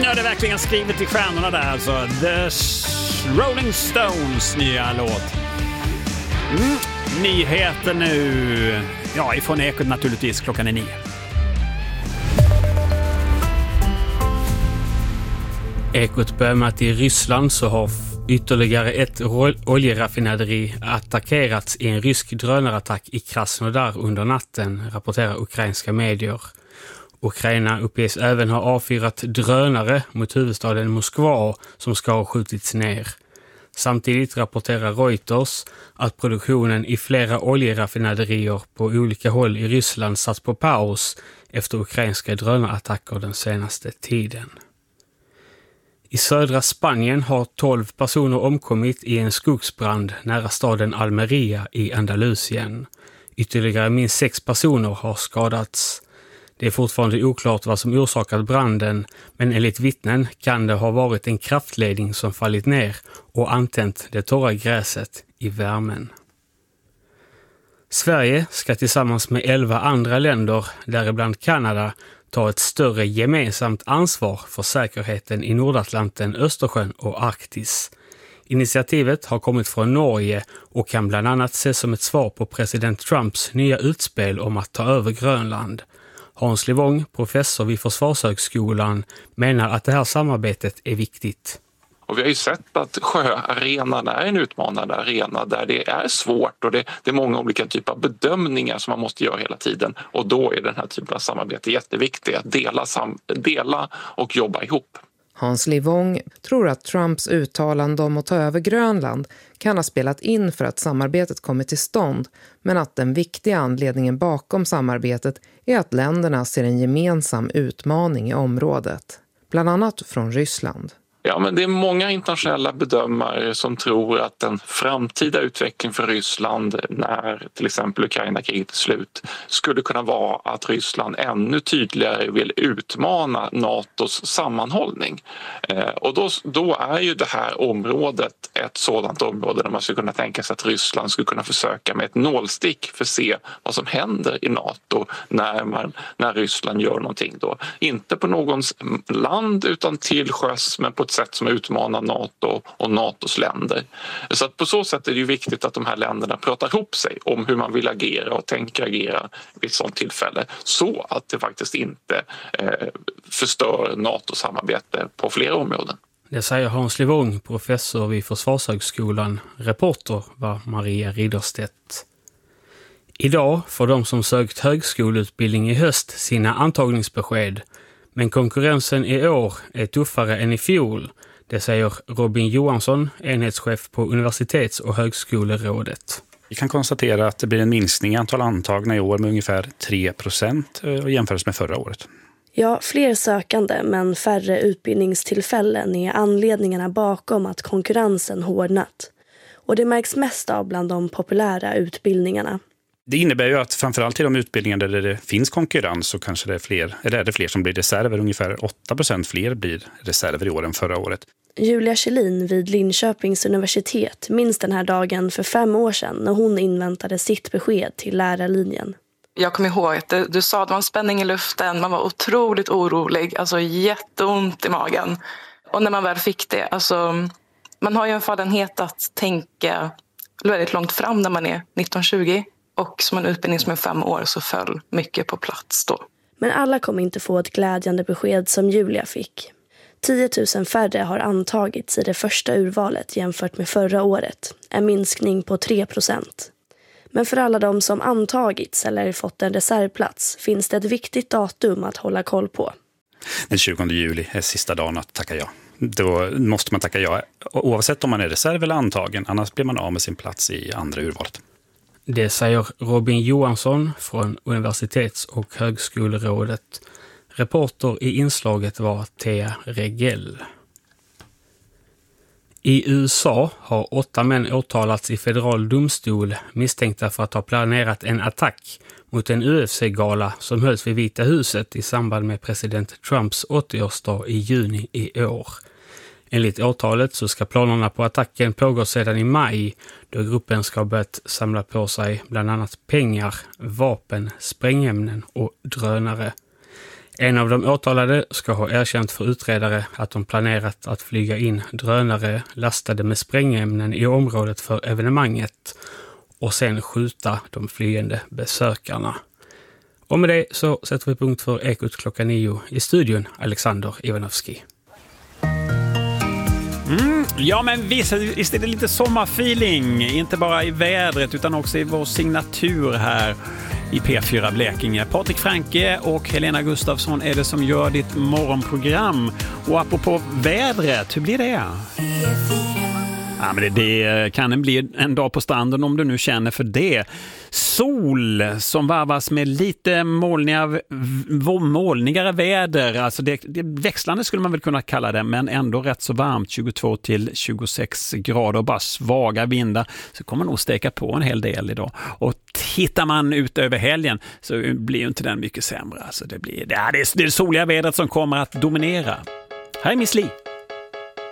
har det verkligen skrivit i stjärnorna där alltså. The Rolling Stones nya låt. Nyheter nu. Ja, ifrån Ekot naturligtvis klockan är 9. Ekot börjar med att i Ryssland så har ytterligare ett oljeraffinaderi attackerats i en rysk drönarattack i Krasnodar under natten, rapporterar ukrainska medier. Ukraina uppges även ha avfyrat drönare mot huvudstaden Moskva som ska ha skjutits ner. Samtidigt rapporterar Reuters att produktionen i flera oljeraffinaderier på olika håll i Ryssland satt på paus efter ukrainska drönarattacker den senaste tiden. I södra Spanien har 12 personer omkommit i en skogsbrand nära staden Almeria i Andalusien. Ytterligare minst 6 personer har skadats. Det är fortfarande oklart vad som orsakat branden, men enligt vittnen kan det ha varit en kraftledning som fallit ner och antänt det torra gräset i värmen. Sverige ska tillsammans med 11 andra länder, däribland Kanada, ta ett större gemensamt ansvar för säkerheten i Nordatlanten, Östersjön och Arktis. Initiativet har kommit från Norge och kan bland annat ses som ett svar på president Trumps nya utspel om att ta över Grönland. Hans Livong, professor vid Försvarshögskolan, menar att det här samarbetet är viktigt. Och vi har ju sett att sjöarenan är en utmanande arena där det är svårt och det är många olika typer av bedömningar som man måste göra hela tiden. Och då är den här typen av samarbete jätteviktigt, att dela och jobba ihop. Hans Livong tror att Trumps uttalande om att ta över Grönland kan ha spelat in för att samarbetet kommer till stånd, men att den viktiga anledningen bakom samarbetet är att länderna ser en gemensam utmaning i området, bland annat från Ryssland. Ja, men det är många internationella bedömare som tror att en framtida utveckling för Ryssland när till exempel Ukraina-kriget är slut skulle kunna vara att Ryssland ännu tydligare vill utmana NATOs sammanhållning. Och då är ju det här området ett sådant område där man skulle kunna tänka sig att Ryssland skulle kunna försöka med ett nålstick för att se vad som händer i NATO när Ryssland gör någonting då. Inte på någons land utan till sjöss, men på ett sätt som utmanar NATO och NATOs länder. Så att på så sätt är det ju viktigt att de här länderna pratar ihop sig om hur man vill agera och tänker agera vid ett sådant tillfälle, så att det faktiskt inte förstör NATO-samarbete på flera områden. Det säger Hans Livong, professor vid Försvarshögskolan. Reporter var Maria Ridderstedt. Idag får de som sökt högskoleutbildning i höst sina antagningsbesked. Men konkurrensen i år är tuffare än i fjol. Det säger Robin Johansson, enhetschef på Universitets- och högskolerådet. Vi kan konstatera att det blir en minskning i antal antagna i år med ungefär 3% jämfört med förra året. Ja, fler sökande men färre utbildningstillfällen är anledningarna bakom att konkurrensen hårdnat. Och det märks mest av bland de populära utbildningarna. Det innebär ju att framförallt i de utbildningar där det finns konkurrens så kanske det är fler som blir reserver. Ungefär 8% fler blir reserver i år än förra året. Julia Kjellin vid Linköpings universitet minns den här dagen för 5 år sedan när hon inväntade sitt besked till lärarlinjen. Jag kommer ihåg att du sa att det var en spänning i luften, man var otroligt orolig, alltså jätteont i magen. Och när man väl fick det, alltså man har ju en fallenhet att tänka väldigt långt fram när man är 19-20. Och som en utbildning som är 5 år så föll mycket på plats då. Men alla kommer inte få ett glädjande besked som Julia fick. 10 000 färre har antagits i det första urvalet jämfört med förra året. En minskning på 3%. Men för alla de som antagits eller fått en reservplats finns det ett viktigt datum att hålla koll på. Den 20 juli är sista dagen att tacka ja. Då måste man tacka ja oavsett om man är reserv eller antagen. Annars blir man av med sin plats i andra urvalet. Det säger Robin Johansson från Universitets- och högskolerådet. Reporter i inslaget var Thea Regell. I USA har 8 män åtalats i federal domstol misstänkta för att ha planerat en attack mot en UFC-gala som hölls vid Vita huset i samband med president Trumps 80-årsdag i juni i år. Enligt åtalet så ska planerna på attacken pågå sedan i maj då gruppen ska ha börjat samla på sig bland annat pengar, vapen, sprängämnen och drönare. En av de åtalade ska ha erkänt för utredare att de planerat att flyga in drönare lastade med sprängämnen i området för evenemanget och sen skjuta de flyende besökarna. Och med det så sätter vi punkt för Ekot klockan 9 i studion, Alexander Ivanovski. Ja, men visst är det lite sommarfeeling, inte bara i vädret utan också i vår signatur här i P4 Blekinge. Patrik Franke och Helena Gustafsson är det som gör ditt morgonprogram. Och apropå vädret, hur blir det? Ja, men det kan bli en dag på stranden om du nu känner för det. Sol som varvas med lite molnigare väder. Alltså det växlande skulle man väl kunna kalla det, men ändå rätt så varmt, 22 till 26 grader och bara svaga vindar, så kommer nog steka på en hel del idag. Och tittar man ut över helgen så blir ju inte den mycket sämre. Alltså det är det soliga vädret som kommer att dominera. Här är Miss Li.